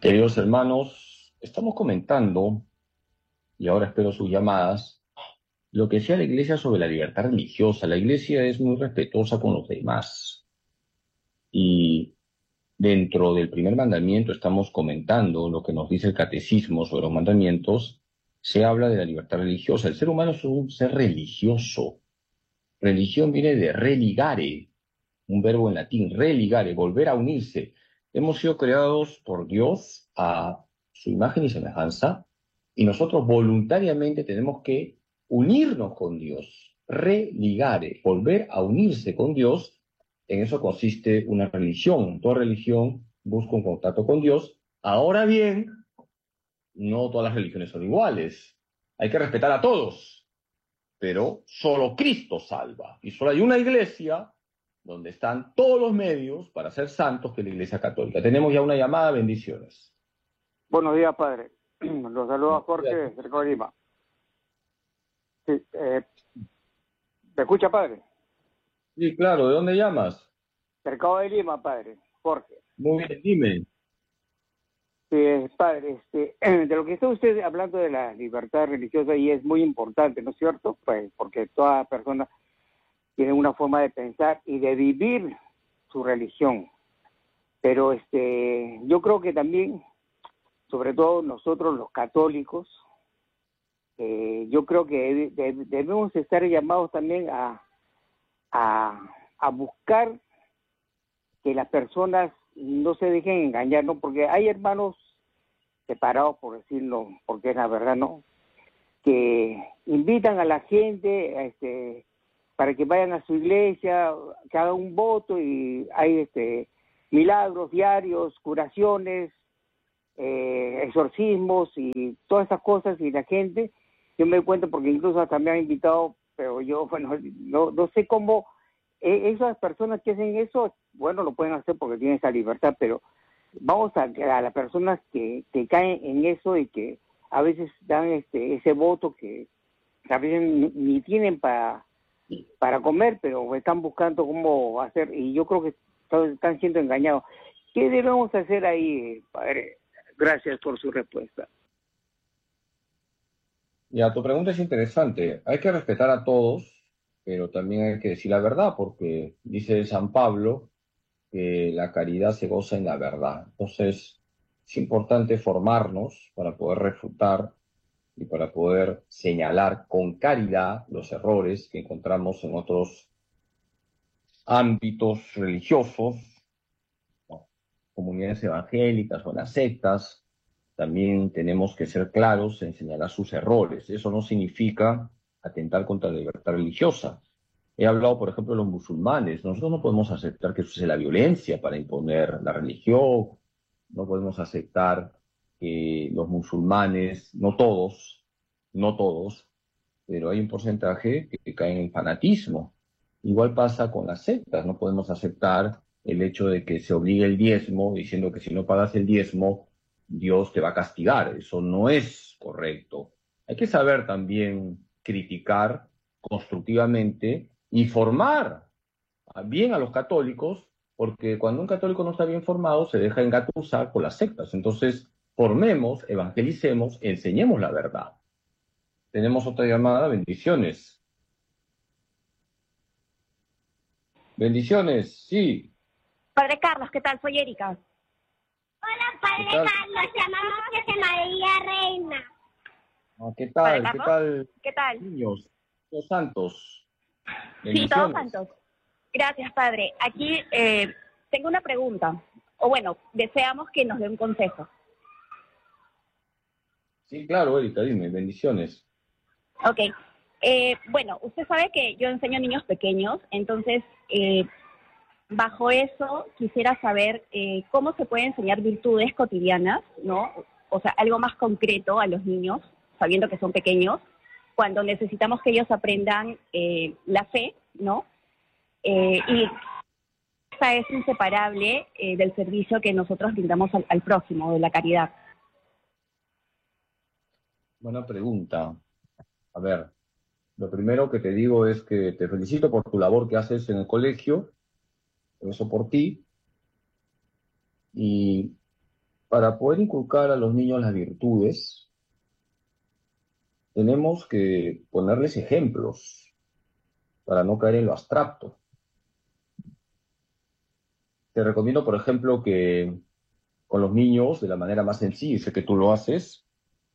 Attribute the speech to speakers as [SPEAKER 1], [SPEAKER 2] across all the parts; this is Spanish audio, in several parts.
[SPEAKER 1] Queridos hermanos, estamos comentando, y ahora espero sus llamadas, lo que decía la Iglesia sobre la libertad religiosa. La Iglesia es muy respetuosa con los demás. Y dentro del primer mandamiento estamos comentando lo que nos dice el catecismo sobre los mandamientos. Se habla de la libertad religiosa. El ser humano es un ser religioso. Religión viene de religare, un verbo en latín, religare, volver a unirse. Hemos sido creados por Dios a su imagen y semejanza, y nosotros voluntariamente tenemos que unirnos con Dios, religare, volver a unirse con Dios. En eso consiste una religión. Toda religión busca un contacto con Dios. Ahora bien, no todas las religiones son iguales. Hay que respetar a todos, pero solo Cristo salva. Y solo hay una iglesia donde están todos los medios para ser santos, que es la Iglesia Católica. Tenemos ya una llamada, bendiciones.
[SPEAKER 2] Buenos días, padre. Los saluda Jorge de Cercado de Lima. Sí, ¿me escucha, padre?
[SPEAKER 1] Sí, claro, ¿de dónde llamas?
[SPEAKER 2] Cercado de Lima, padre. Jorge.
[SPEAKER 1] Muy bien, dime.
[SPEAKER 2] Sí, padre, de lo que está usted hablando de la libertad religiosa, y es muy importante, ¿no es cierto? Pues porque toda persona tiene una forma de pensar y de vivir su religión. Pero yo creo que también, sobre todo nosotros los católicos, yo creo que debemos estar llamados también a buscar que las personas no se dejen engañar, ¿no? Porque hay hermanos separados, por decirlo, porque es la verdad, ¿no? Que invitan a la gente para que vayan a su iglesia, que hagan un voto, y hay milagros diarios, curaciones, exorcismos y todas esas cosas, y la gente, yo me doy cuenta porque incluso hasta me han invitado, pero yo, bueno, no sé cómo esas personas que hacen eso, bueno, lo pueden hacer porque tienen esa libertad, pero vamos a las personas que caen en eso y que a veces dan ese voto que a veces ni tienen para comer, pero están buscando cómo hacer, y yo creo que están siendo engañados. ¿Qué debemos hacer ahí, padre? Gracias por su respuesta.
[SPEAKER 1] Ya, tu pregunta es interesante. Hay que respetar a todos, pero también hay que decir la verdad, porque dice San Pablo que la caridad se goza en la verdad. Entonces, es importante formarnos para poder refutar y para poder señalar con caridad los errores que encontramos en otros ámbitos religiosos, ¿no? Comunidades evangélicas o las sectas. También tenemos que ser claros en señalar sus errores. Eso no significa atentar contra la libertad religiosa. He hablado, por ejemplo, de los musulmanes. Nosotros no podemos aceptar que se use la violencia para imponer la religión. No podemos aceptar que los musulmanes, no todos, pero hay un porcentaje que cae en fanatismo. Igual pasa con las sectas. No podemos aceptar el hecho de que se obligue el diezmo, diciendo que si no pagas el diezmo, Dios te va a castigar. Eso no es correcto. Hay que saber también criticar constructivamente y formar bien a los católicos, porque cuando un católico no está bien formado, se deja engatusar por las sectas. Entonces, formemos, evangelicemos, enseñemos la verdad. Tenemos otra llamada, bendiciones. Bendiciones, sí.
[SPEAKER 3] Padre Carlos, ¿qué tal? Soy Erika.
[SPEAKER 4] Hola,
[SPEAKER 1] ¿Qué
[SPEAKER 4] Padre
[SPEAKER 1] tal?
[SPEAKER 4] Carlos, llamamos desde María Reina.
[SPEAKER 1] ¿Qué
[SPEAKER 3] Padre
[SPEAKER 1] tal? ¿Qué
[SPEAKER 3] Carlos,
[SPEAKER 1] tal,
[SPEAKER 3] ¿qué tal?
[SPEAKER 1] niños? Los santos.
[SPEAKER 3] Sí, todos
[SPEAKER 1] Bendiciones.
[SPEAKER 3] santos. Gracias, Padre. Aquí tengo una pregunta. O bueno, deseamos que nos dé un consejo.
[SPEAKER 1] Sí, claro, Erika, dime, bendiciones.
[SPEAKER 3] Ok. Bueno, usted sabe que yo enseño a niños pequeños, entonces, bajo eso quisiera saber cómo se puede enseñar virtudes cotidianas, ¿no? O sea, algo más concreto a los niños, sabiendo que son pequeños, cuando necesitamos que ellos aprendan la fe, ¿no? Y esa es inseparable del servicio que nosotros brindamos al prójimo, de la caridad.
[SPEAKER 1] Buena pregunta. A ver, lo primero que te digo es que te felicito por tu labor que haces en el colegio, eso por ti, y para poder inculcar a los niños las virtudes, tenemos que ponerles ejemplos para no caer en lo abstracto. Te recomiendo, por ejemplo, que con los niños, de la manera más sencilla, y sé que tú lo haces,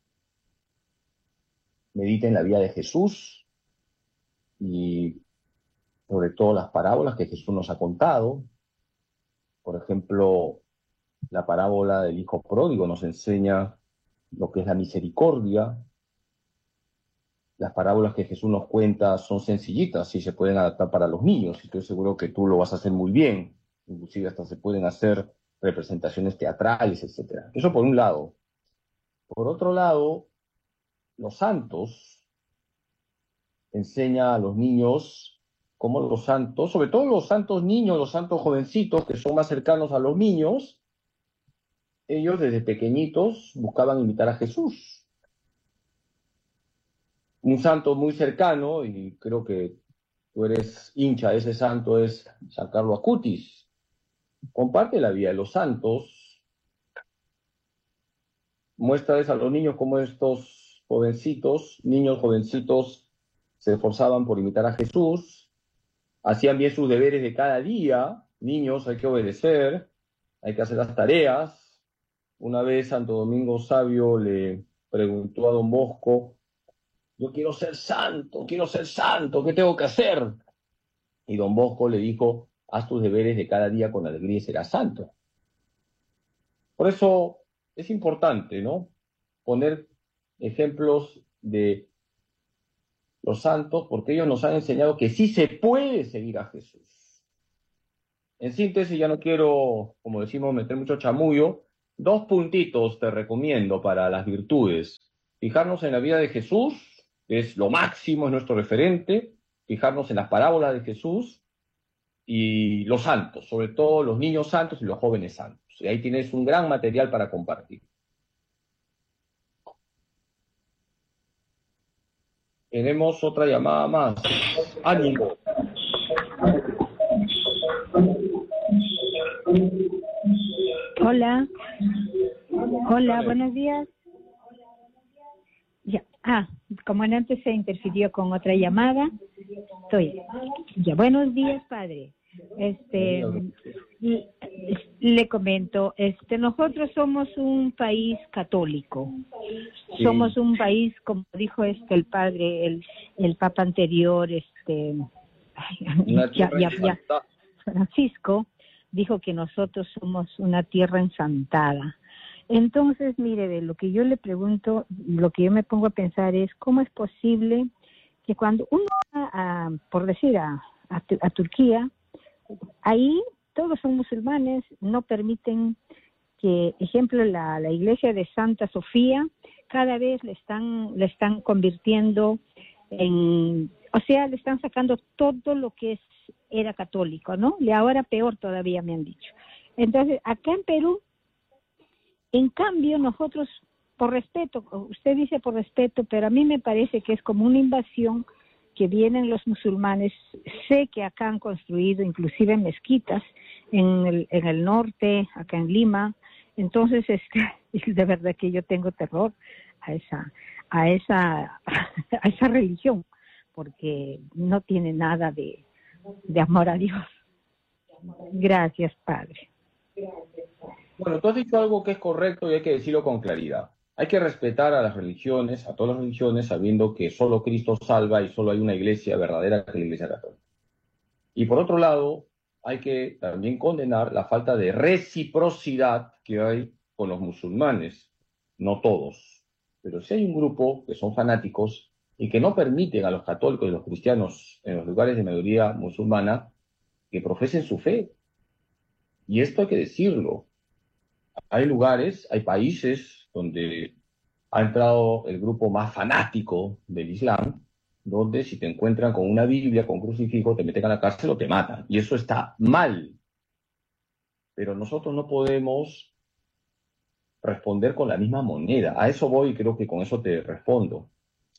[SPEAKER 1] mediten la vida de Jesús y sobre todo las parábolas que Jesús nos ha contado. Por ejemplo, la parábola del hijo pródigo nos enseña lo que es la misericordia. Las parábolas que Jesús nos cuenta son sencillitas y se pueden adaptar para los niños. Y estoy seguro que tú lo vas a hacer muy bien. Inclusive hasta se pueden hacer representaciones teatrales, etcétera. Eso por un lado. Por otro lado, los santos enseña a los niños cómo los santos, sobre todo los santos niños, los santos jovencitos que son más cercanos a los niños, ellos desde pequeñitos buscaban imitar a Jesús. Un santo muy cercano, y creo que tú eres hincha de ese santo, es San Carlos Acutis. Comparte la vida de los santos, muéstrales a los niños cómo estos jovencitos, niños jovencitos, se esforzaban por imitar a Jesús, hacían bien sus deberes de cada día. Niños, hay que obedecer, hay que hacer las tareas. Una vez Santo Domingo Sabio le preguntó a Don Bosco: yo quiero ser santo, ¿qué tengo que hacer? Y Don Bosco le dijo: haz tus deberes de cada día con alegría y serás santo. Por eso es importante, ¿no?, poner ejemplos de los santos, porque ellos nos han enseñado que sí se puede seguir a Jesús. En síntesis, ya no quiero, como decimos, meter mucho chamullo. 2 puntitos te recomiendo para las virtudes: fijarnos en la vida de Jesús, que es lo máximo, es nuestro referente; fijarnos en las parábolas de Jesús; y los santos, sobre todo los niños santos y los jóvenes santos. Y ahí tienes un gran material para compartir. Tenemos otra llamada más. ¡Ánimo!
[SPEAKER 5] Hola. Hola, buenos días. Ya. Como antes se interfirió con otra llamada, estoy. Ya, buenos días, padre. Le comento, nosotros somos un país católico. Sí. Somos un país, como dijo el padre, el papa anterior, Francisco, dijo que nosotros somos una tierra ensantada. Entonces, mire, de lo que yo le pregunto, lo que yo me pongo a pensar es cómo es posible que cuando uno va por decir a Turquía, ahí todos son musulmanes, no permiten que, ejemplo, la iglesia de Santa Sofía, cada vez le están convirtiendo en, o sea, le están sacando todo lo que era católico, ¿no? Y ahora peor todavía, me han dicho. Entonces, acá en Perú, en cambio, nosotros, por respeto, usted dice por respeto, pero a mí me parece que es como una invasión que vienen los musulmanes. Sé que acá han construido inclusive mezquitas en el norte, acá en Lima. Entonces, de verdad que yo tengo terror a esa religión, porque no tiene nada de amor a Dios. Gracias, padre.
[SPEAKER 1] Bueno, tú has dicho algo que es correcto y hay que decirlo con claridad. Hay que respetar a las religiones, a todas las religiones, sabiendo que solo Cristo salva y solo hay una iglesia verdadera, que es la Iglesia Católica. Y por otro lado, hay que también condenar la falta de reciprocidad que hay con los musulmanes. No todos, pero sí hay un grupo que son fanáticos y que no permiten a los católicos y los cristianos en los lugares de mayoría musulmana que profesen su fe. Y esto hay que decirlo. Hay lugares, hay países donde ha entrado el grupo más fanático del Islam, donde si te encuentran con una Biblia, con un crucifijo, te meten a la cárcel o te matan. Y eso está mal. Pero nosotros no podemos responder con la misma moneda. A eso voy y creo que con eso te respondo.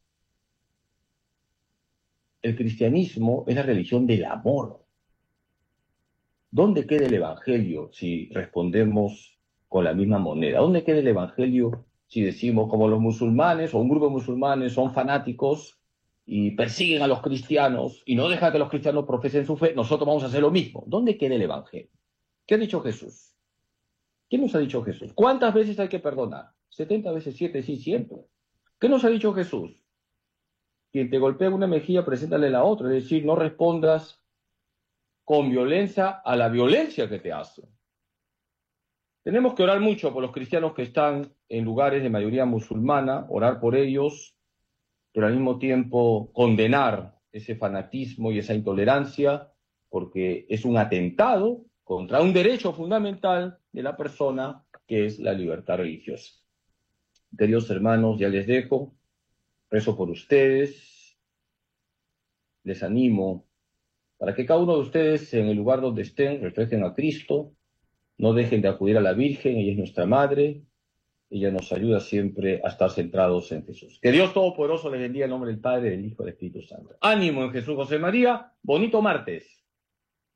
[SPEAKER 1] El cristianismo es la religión del amor. ¿Dónde queda el evangelio si respondemos con la misma moneda. ¿Dónde queda el Evangelio si decimos como los musulmanes o un grupo de musulmanes son fanáticos y persiguen a los cristianos y no dejan que los cristianos profesen su fe, nosotros vamos a hacer lo mismo? ¿Dónde queda el Evangelio? ¿Qué ha dicho Jesús? ¿Qué nos ha dicho Jesús? ¿Cuántas veces hay que perdonar? 70 veces 7, sí, siempre. ¿Qué nos ha dicho Jesús? Quien te golpea una mejilla, preséntale la otra. Es decir, no respondas con violencia a la violencia que te hacen. Tenemos que orar mucho por los cristianos que están en lugares de mayoría musulmana, orar por ellos, pero al mismo tiempo condenar ese fanatismo y esa intolerancia, porque es un atentado contra un derecho fundamental de la persona, que es la libertad religiosa. Queridos hermanos, ya les dejo, rezo por ustedes, les animo para que cada uno de ustedes en el lugar donde estén reflejen a Cristo, no dejen de acudir a la Virgen, ella es nuestra Madre, ella nos ayuda siempre a estar centrados en Jesús. Que Dios Todopoderoso les bendiga en nombre del Padre, del Hijo y del Espíritu Santo. Ánimo en Jesús, José María, bonito martes.